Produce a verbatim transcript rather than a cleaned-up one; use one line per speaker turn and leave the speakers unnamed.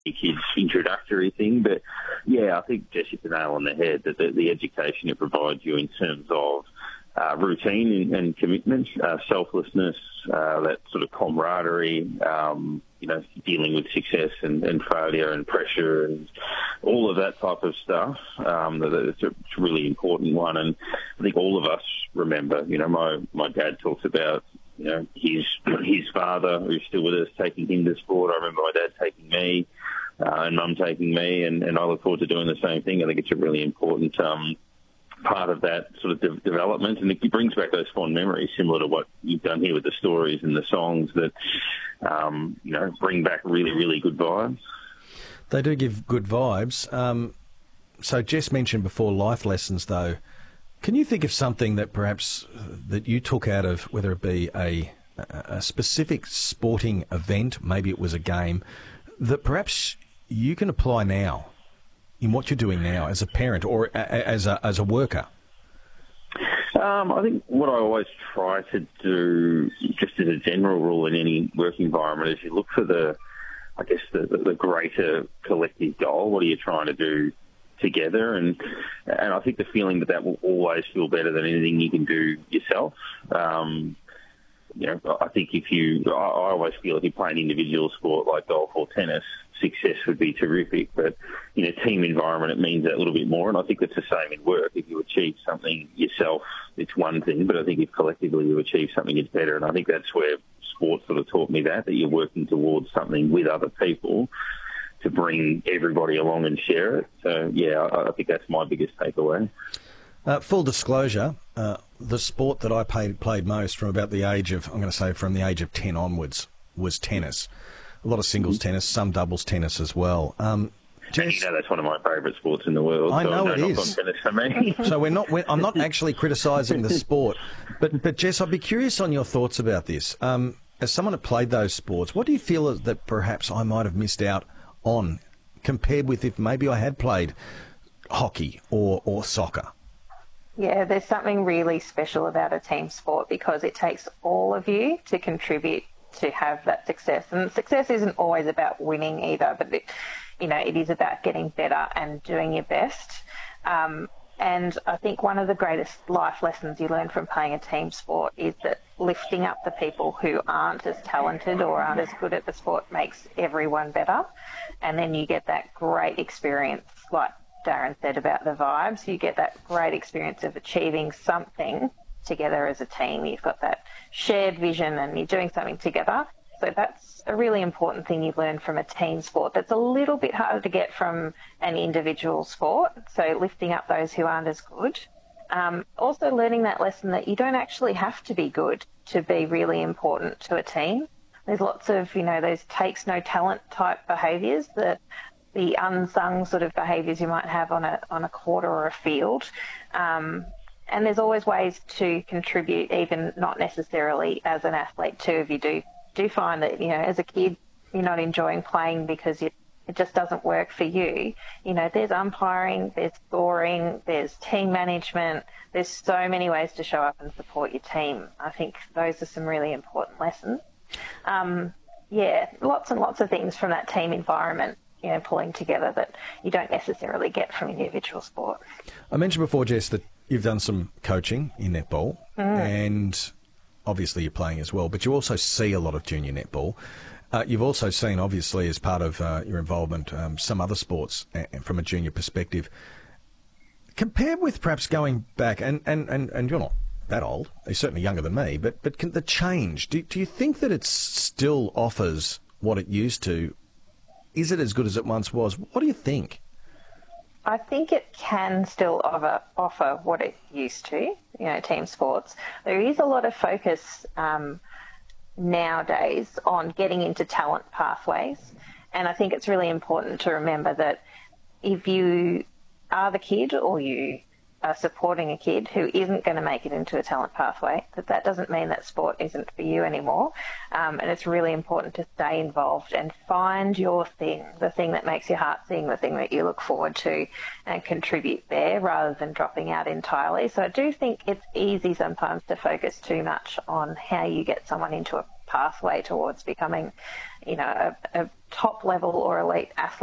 kids introductory thing. But yeah, I think Jess hit the nail on the head that the, the education it provides you in terms of uh, routine and, and commitment, uh, selflessness, uh, that sort of camaraderie, um, you know, dealing with success and, and failure and pressure and all of that type of stuff. Um, that it's a, it's a really important one. And I think all of us remember, you know, my, my dad talks about, you know, his, his father, who's still with us, taking him to sport. I remember my dad taking me, uh, and mum taking me, and, and I look forward to doing the same thing. I think it's a really important, um, part of that sort of de- development, and it brings back those fond memories, similar to what you've done here with the stories and the songs that, um, you know, bring back really, really good vibes.
They do give good vibes. Um, so Jess mentioned before life lessons, though. Can you think of something that perhaps that you took out of, whether it be a, a specific sporting event, maybe it was a game, that perhaps you can apply now in what you're doing now as a parent or a, as a as a worker?
Um, I think what I always try to do, just as a general rule in any work environment, is you look for the, I guess, the, the greater collective goal. What are you trying to do together? And and I think the feeling that that will always feel better than anything you can do yourself. Um, you know, I think if you, I, I always feel if you play an individual sport like golf or tennis, success would be terrific. But in a team environment, it means that a little bit more. And I think it's the same in work. If you achieve something yourself, it's one thing. But I think if collectively you achieve something, it's better. And I think that's where sports sort of taught me that, that you're working towards something with other people to bring everybody along and share it. So, yeah, I, I think that's my biggest takeaway.
Uh, full disclosure, uh, the sport that I played, played most from about the age of, I'm going to say from the age of ten onwards, was tennis. A lot of singles mm-hmm. tennis, some doubles tennis as well. Um,
Jess, you know that's one of my favourite sports in the world.
I know
so
it
no
is.
Knock on tennis for me.
So we're not. We're, I'm not actually criticising the sport, but but Jess, I'd be curious on your thoughts about this. Um, as someone that played those sports, what do you feel that perhaps I might have missed out on compared with if maybe I had played hockey or or soccer?
Yeah, there's something really special about a team sport because it takes all of you to contribute to have that success. And success isn't always about winning either, but it, you know, it is about getting better and doing your best. Um, and I think one of the greatest life lessons you learn from playing a team sport is that lifting up the people who aren't as talented or aren't as good at the sport makes everyone better. And then you get that great experience, like Darren said about the vibes, you get that great experience of achieving something together as a team. You've got that shared vision and you're doing something together. So that's a really important thing you learn from a team sport that's a little bit harder to get from an individual sport. So lifting up those who aren't as good. Um, also learning that lesson that you don't actually have to be good to be really important to a team. There's lots of, you know, those takes no talent type behaviours, that the unsung sort of behaviours you might have on a on a court or a field. Um, and there's always ways to contribute, even not necessarily as an athlete too. If you do do find that, you know, as a kid you're not enjoying playing because you, it just doesn't work for you, you know, there's umpiring, there's scoring, there's team management. There's so many ways to show up and support your team. I think those are some really important lessons. Um, yeah, lots and lots of things from that team environment, you know, pulling together that you don't necessarily get from individual sport.
I mentioned before, Jess, that you've done some coaching in netball mm. and obviously you're playing as well, but you also see a lot of junior netball. Uh, you've also seen, obviously, as part of uh, your involvement, um, some other sports uh, from a junior perspective. Compared with perhaps going back, and, and, and, and you're not that old, you're certainly younger than me, but, but can the change, do, do you think that it still offers what it used to? Is it as good as it once was? What do you think?
I think it can still offer, offer what it used to, you know, team sports. There is a lot of focus um, nowadays on getting into talent pathways. And I think it's really important to remember that if you are the kid or you are supporting a kid who isn't going to make it into a talent pathway, that that doesn't mean that sport isn't for you anymore. Um, and it's really important to stay involved and find your thing, the thing that makes your heart sing, the thing that you look forward to, and contribute there rather than dropping out entirely. So I do think it's easy sometimes to focus too much on how you get someone into a pathway towards becoming, you know, a, a top level or elite athlete.